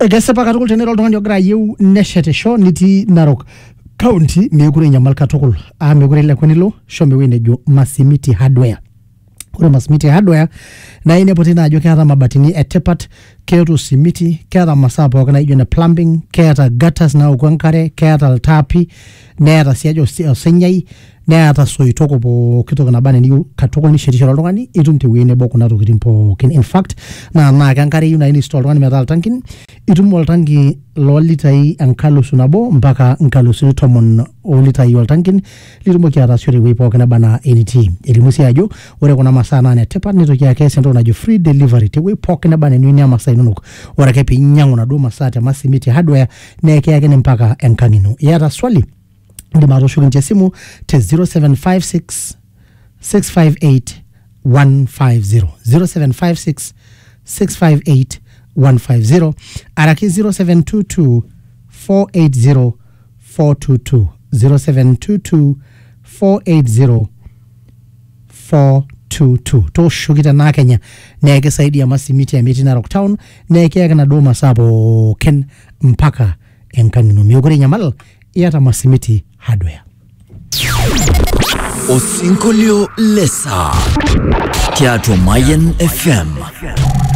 Gesipa katukul tenero oltung'ani ogira ayieu neshetisho nitii Narok County mekure inyamal katukul. Mekure ilekwanilo shomo ewueji nejo Masimiti Hardware. Ore Masimiti Hardware na ineputi na ajo keeta mabatini etipat, keeta simiti, keeta masaa pookin naijo ne plumbing, keeta gutters naoku enkare, keeta iltaapi, neeta sii ajo osinyai, neeta soitoko pooki toki naba niyieu katukul nishetisho oltung'ani itum tewueji nebo kuna tokitin pookin. In fact naa enkare iyieu nai ni-install oltung'ani metaa iltankin, itum oltanki loolitai 1,000 mpaka 10,000 olitai oltankin litumoki ataasishore tewueji pookin naba naa enitii. Elimu sii ajo ore kuna masaa naa netipat nitoki ake ees entoki najo free delivery tewueji pookin naba niyieu niya masaa inonok. Ore ake piinyang'u naduo masaa te Masimiti Hardware naa kiyakini mpaka enkang' ino. Iyata swali? Ndim atoshoki ninche esimu te 0756 658 150 0756 658 150 araki 0722 480 422 0722 480 422 toshoki tena Kenya na kisaidia Masimiti ya Miti Narok Town na kiyaki naduo masaa pookin mpaka enkang' ino. Mekure inyamal iyata Masimiti Hardware. Osinkolio lesa Teatro Mayen FM.